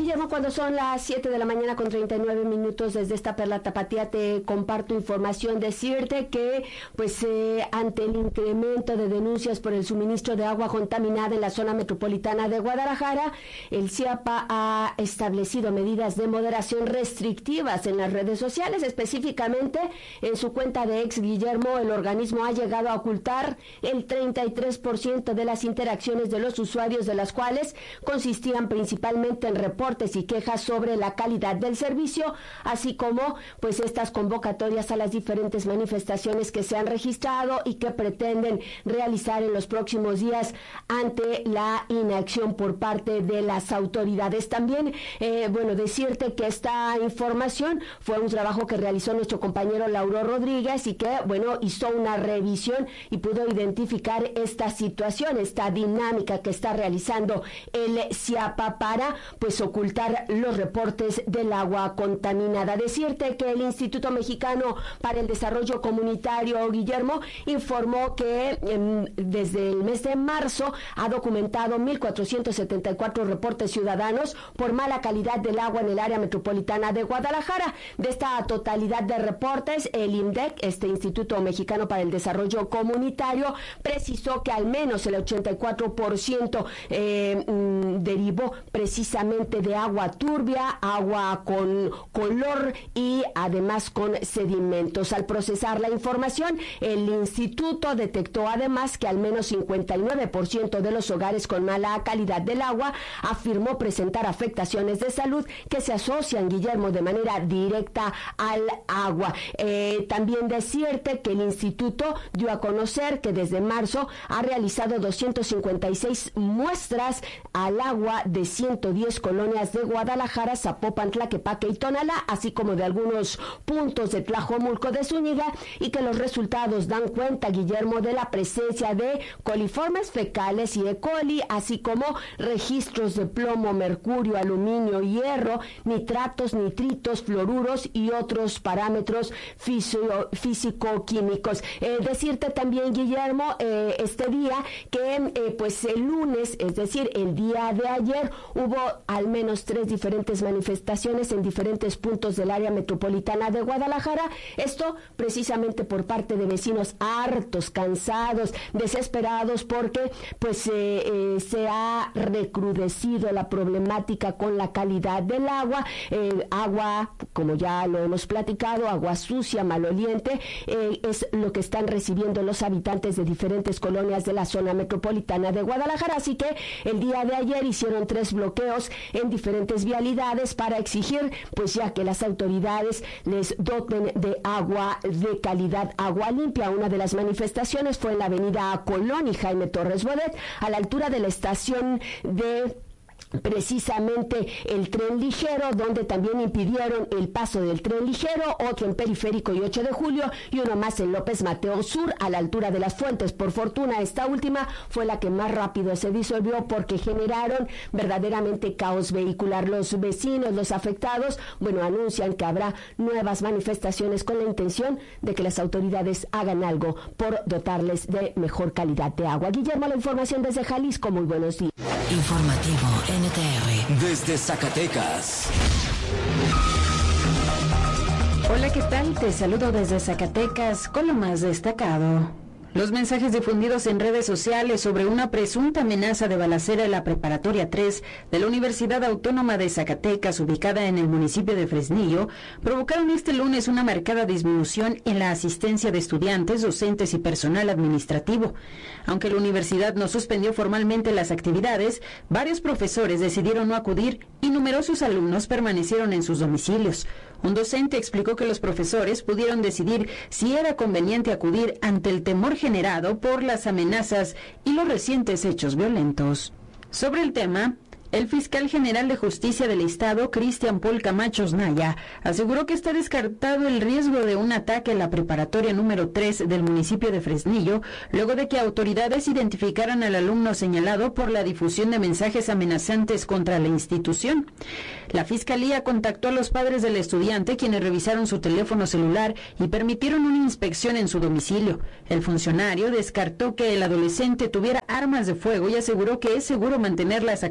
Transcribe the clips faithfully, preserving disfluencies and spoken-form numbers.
Guillermo, cuando son las siete de la mañana con treinta y nueve minutos desde esta Perla Tapatía te comparto información. Decirte que pues eh, ante el incremento de denuncias por el suministro de agua contaminada en la zona metropolitana de Guadalajara, el CIAPA ha establecido medidas de moderación restrictivas en las redes sociales. Específicamente en su cuenta de ex Guillermo, el organismo ha llegado a ocultar el treinta y tres por ciento de las interacciones de los usuarios, de las cuales consistían principalmente en reportes y quejas sobre la calidad del servicio, así como pues estas convocatorias a las diferentes manifestaciones que se han registrado y que pretenden realizar en los próximos días ante la inacción por parte de las autoridades. También, eh, bueno, decirte que esta información fue un trabajo que realizó nuestro compañero Lauro Rodríguez y que, bueno, hizo una revisión y pudo identificar esta situación, esta dinámica que está realizando el CIAPA para pues ocultar los reportes del agua contaminada. Decirte que el Instituto Mexicano para el Desarrollo Comunitario, Guillermo, informó que eh, desde el mes de marzo ha documentado mil cuatrocientos setenta y cuatro reportes ciudadanos por mala calidad del agua en el área metropolitana de Guadalajara. De esta totalidad de reportes, el IMDEC, este Instituto Mexicano para el Desarrollo Comunitario, precisó que al menos el ochenta y cuatro por ciento eh, mm, derivó precisamente de agua turbia, agua con color y además con sedimentos. Al procesar la información, el instituto detectó además que al menos cincuenta y nueve por ciento de los hogares con mala calidad del agua afirmó presentar afectaciones de salud que se asocian, Guillermo, de manera directa al agua. Eh, también decirte que el instituto dio a conocer que desde marzo ha realizado doscientas cincuenta y seis muestras al agua de ciento diez colonias de Guadalajara, Zapopan, Tlaquepaque y Tonalá, así como de algunos puntos de Tlajomulco de Zúñiga, y que los resultados dan cuenta, Guillermo, de la presencia de coliformes fecales y E. coli, así como registros de plomo, mercurio, aluminio, hierro, nitratos, nitritos, fluoruros y otros parámetros fisio, físico-químicos. Eh, decirte también, Guillermo, eh, este día que eh, pues el lunes, es decir, el día de ayer, hubo al menos tres diferentes manifestaciones en diferentes puntos del área metropolitana de Guadalajara. Esto precisamente por parte de vecinos hartos, cansados, desesperados, porque pues eh, eh, se ha recrudecido la problemática con la calidad del agua, eh, agua, como ya lo hemos platicado, agua sucia, maloliente, eh, es lo que están recibiendo los habitantes de diferentes colonias de la zona metropolitana de Guadalajara. Así que el día de ayer hicieron tres bloqueos en diferentes vialidades para exigir, pues ya que las autoridades les doten de agua de calidad, agua limpia. Una de las manifestaciones fue en la avenida Colón y Jaime Torres Bodet, a la altura de la estación de precisamente el tren ligero, donde también impidieron el paso del tren ligero, otro en Periférico y ocho de julio y uno más en López Mateo Sur, a la altura de las Fuentes. Por fortuna, esta última fue la que más rápido se disolvió porque generaron verdaderamente caos vehicular. Los vecinos, los afectados, bueno, anuncian que habrá nuevas manifestaciones con la intención de que las autoridades hagan algo por dotarles de mejor calidad de agua. Guillermo, la información desde Jalisco. Muy buenos días. Informativo N T R. Desde Zacatecas. Hola, ¿qué tal? Te saludo desde Zacatecas con lo más destacado. Los mensajes difundidos en redes sociales sobre una presunta amenaza de balacera en la Preparatoria tres de la Universidad Autónoma de Zacatecas, ubicada en el municipio de Fresnillo, provocaron este lunes una marcada disminución en la asistencia de estudiantes, docentes y personal administrativo. Aunque la universidad no suspendió formalmente las actividades, varios profesores decidieron no acudir y numerosos alumnos permanecieron en sus domicilios. Un docente explicó que los profesores pudieron decidir si era conveniente acudir ante el temor generado por las amenazas y los recientes hechos violentos. Sobre el tema, el fiscal general de Justicia del Estado, Cristian Paul Camacho Naya, aseguró que está descartado el riesgo de un ataque a la preparatoria número tres del municipio de Fresnillo, luego de que autoridades identificaran al alumno señalado por la difusión de mensajes amenazantes contra la institución. La Fiscalía contactó a los padres del estudiante, quienes revisaron su teléfono celular y permitieron una inspección en su domicilio. El funcionario descartó que el adolescente tuviera armas de fuego y aseguró que es seguro mantener las actividades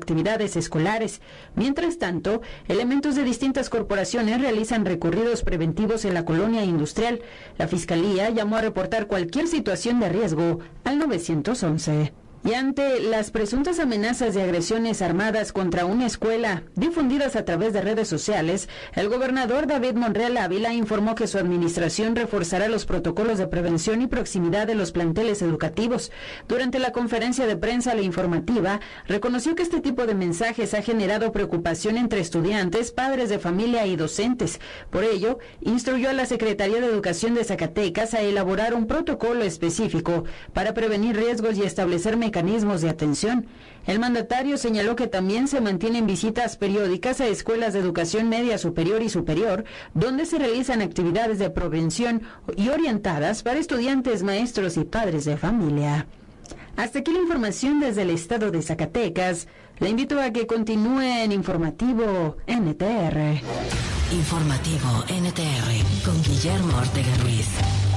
comedores escolares. Mientras tanto, elementos de distintas corporaciones realizan recorridos preventivos en la colonia industrial. La Fiscalía llamó a reportar cualquier situación de riesgo al nueve once. Y ante las presuntas amenazas de agresiones armadas contra una escuela difundidas a través de redes sociales, el gobernador David Monreal Ávila informó que su administración reforzará los protocolos de prevención y proximidad de los planteles educativos. Durante la conferencia de prensa La Informativa, reconoció que este tipo de mensajes ha generado preocupación entre estudiantes, padres de familia y docentes. Por ello, instruyó a la Secretaría de Educación de Zacatecas a elaborar un protocolo específico para prevenir riesgos y establecer mecanismos de atención. El mandatario señaló que también se mantienen visitas periódicas a escuelas de educación media superior y superior, donde se realizan actividades de prevención y orientadas para estudiantes, maestros y padres de familia. Hasta aquí la información desde el estado de Zacatecas. Le invito a que continúe en Informativo N T R. Informativo N T R con Guillermo Ortega Ruiz.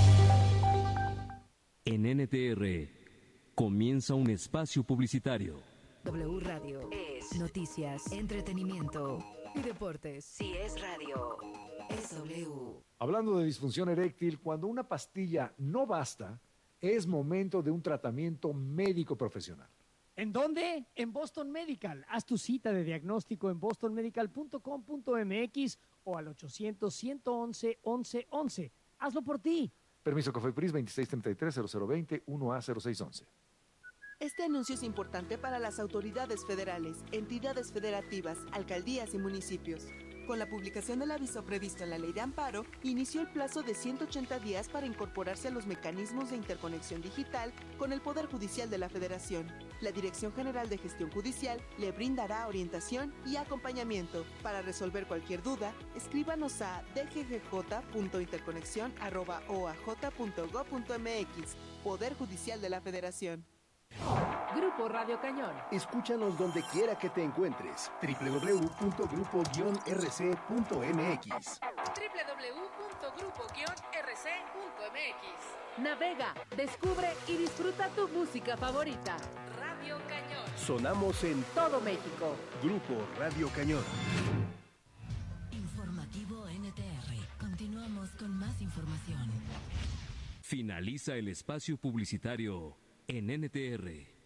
En N T R comienza un espacio publicitario. W Radio es noticias, entretenimiento y deportes. Si es radio, es W. Hablando de disfunción eréctil, cuando una pastilla no basta, es momento de un tratamiento médico profesional. ¿En dónde? En Boston Medical. Haz tu cita de diagnóstico en boston medical punto com punto m x o al ochocientos, ciento once, once, once. Hazlo por ti. Permiso COFEPRIS veintiséis treinta y tres, cero cero veinte, uno A cero seis once. Este anuncio es importante para las autoridades federales, entidades federativas, alcaldías y municipios. Con la publicación del aviso previsto en la Ley de Amparo, inició el plazo de ciento ochenta días para incorporarse a los mecanismos de interconexión digital con el Poder Judicial de la Federación. La Dirección General de Gestión Judicial le brindará orientación y acompañamiento. Para resolver cualquier duda, escríbanos a d g g j punto interconexión arroba o a j punto gob punto m x. Poder Judicial de la Federación. Grupo Radio Cañón. Escúchanos donde quiera que te encuentres. doble u doble u doble u punto grupo guion r c punto m x. doble u doble u doble u punto grupo guion r c punto m x. Navega, descubre y disfruta tu música favorita. Radio Cañón. Sonamos en todo México. Grupo Radio Cañón. Informativo N T R. Continuamos con más información. Finaliza el espacio publicitario en N T R.